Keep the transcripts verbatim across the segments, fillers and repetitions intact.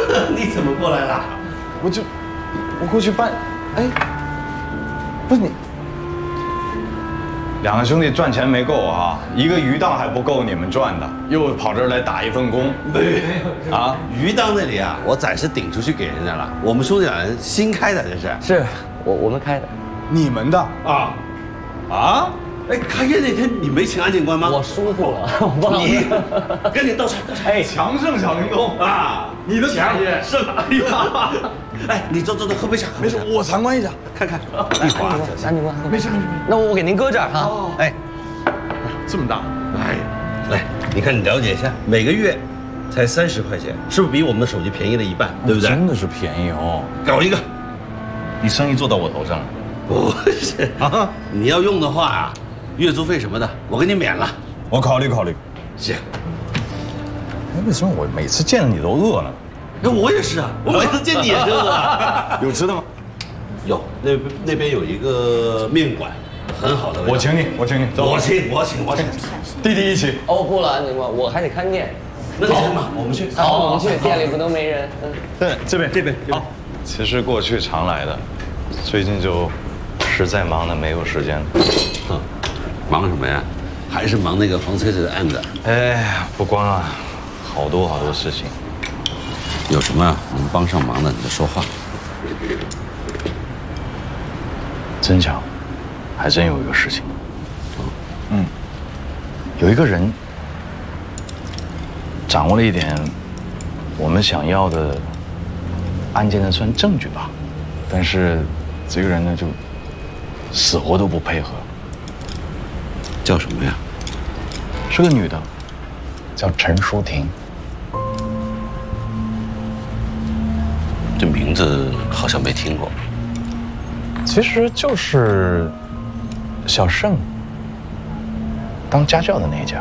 你怎么过来了？ 我就我过去办，哎，不是你。 两个兄弟赚钱没够啊，一个鱼档还不够你们赚的，又跑这儿来打一份工。 没有啊， 鱼档那里啊，我暂时顶出去给人家了。我们兄弟俩人新开的，这是。 是我我们开的。 你们的啊啊？ 哎，开业那天你没请安检官吗？ 我疏忽了，我忘了。 你赶紧倒茶倒茶。 哎，强盛小灵通啊， 你的强业是吧？哎呀，哎，你坐坐坐，喝杯茶。 没事，我参观一下， 看看。一会儿， 安警官，没事没事。那我给您搁这儿哈。 哎， 这么大， 哎，来，你看你了解一下，每个月才三十块钱，是不是比我们的手机便宜了一半？对不对？ 真的是便宜哦。 搞一个， 你生意做到我头上了。 不是啊，你要用的话啊，月租费什么的，我给你免了。 我考虑考虑。 行。 哎，为什么我每次见了你都饿呢？ 那我也是啊，我每次见你也是饿啊。 有吃的吗？ 有，那边那边有一个面馆，很好的。 我请你，我请你，走。 我请，我请，我请。 弟弟一起。 哦，不了，安警官，我还得看店。 那行吧，我们去。 好，我们去，店里不能没人。嗯。 对，这边这边。好。其实过去常来的，最近就实在忙的没有时间。 嗯，忙什么呀？还是忙那个黄翠翠的案子？ 哎，不光啊，好多好多事情。 有什么能帮上忙的，你就说话。 真巧，还真有一个事情。嗯，有一个人掌握了一点我们想要的案件的算证据吧，但是这个人呢就死活都不配合。 叫什么呀？ 是个女的，叫陈淑婷。 这名字好像没听过。 其实就是小盛当家教的那家。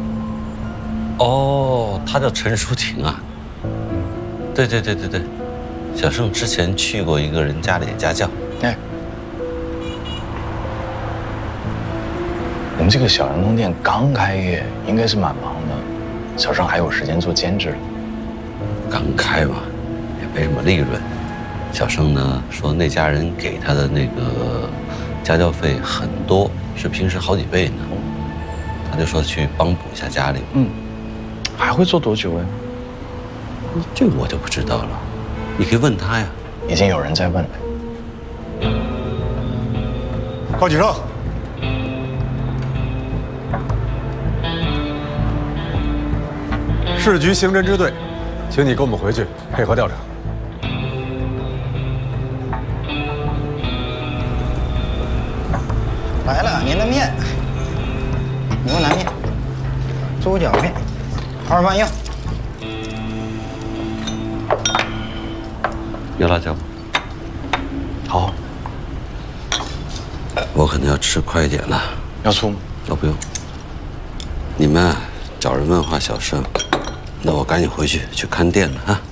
哦，他叫陈淑婷啊。对对对对对，小盛之前去过一个人家里家教。 哎，我们这个小灵通店刚开业，应该是蛮忙的。小盛还有时间做兼职。 刚开嘛，也没什么利润。小盛呢说那家人给他的那个家教费很多，是平时好几倍呢。他就说去帮补一下家里。 嗯，还会做多久呀？ 这我就不知道了，你可以问他呀。 已经有人在问了。 高启盛，市局刑侦支队，请你跟我们回去配合调查。 来了，您的面，牛腩面、猪脚面、二饭硬。 要辣椒吗？ 好。 我可能要吃快一点了。 要醋吗？ 哦，不用。你们啊，找人问话小盛，那我赶紧回去去看店了啊。